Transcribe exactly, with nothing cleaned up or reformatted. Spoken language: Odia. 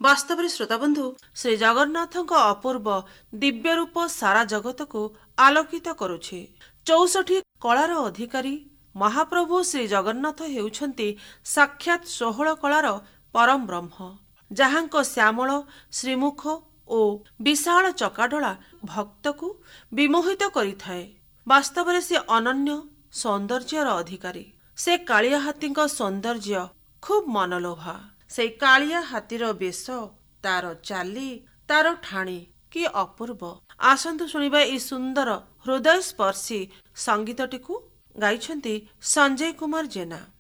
ବାସ୍ତବରେ ଶ୍ରୋତାବନ୍ଧୁ ଶ୍ରୀ ଜଗନ୍ନାଥଙ୍କ ଅପୂର୍ବ ଦିବ୍ୟ ରୂପ ସାରା ଜଗତକୁ ଆଲୋକିତ କରୁଛି। ଚଉଷଠି କଳାର ଅଧିକାରୀ ମହାପ୍ରଭୁ ଶ୍ରୀ ଜଗନ୍ନାଥ ହେଉଛନ୍ତି ସାକ୍ଷାତ୍ ଷୋହଳ କଳାର ପରମ ବ୍ରହ୍ମ, ଯାହାଙ୍କ ଶ୍ୟାମଳ ଶ୍ରୀମୁଖ ଓ ବିଶାଳ ଚକାଡୋଳା ଭକ୍ତକୁ ବିମୋହିତ କରିଥାଏ। ବାସ୍ତବରେ ସେ ଅନନ୍ୟ ସୌନ୍ଦର୍ଯ୍ୟର ଅଧିକାରୀ। ସେ କାଳିଆ ହାତୀଙ୍କ ସୌନ୍ଦର୍ଯ୍ୟ ଖୁବ୍ ମନଲୋଭା। ସେଇ କାଳିଆ ହାତୀର ବେଶ, ତାର ଚାଲି, ତାର ଠାଣି କି ଅପୂର୍ବ। ଆସନ୍ତୁ ଶୁଣିବା ଏହି ସୁନ୍ଦର ହୃଦୟସ୍ପର୍ଶୀ ସଙ୍ଗୀତଟିକୁ। ଗାଇଛନ୍ତି ସଞ୍ଜୟ କୁମାର ଜେନା।